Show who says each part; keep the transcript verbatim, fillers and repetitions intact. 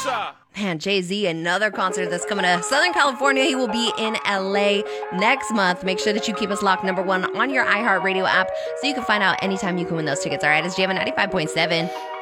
Speaker 1: Man, Jay-Z, another concert that's coming to Southern California. He will be in L A next month. Make sure that you keep us locked, number one, on your iHeartRadio app so you can find out anytime you can win those tickets. All right, it's Jammin' ninety-five point seven.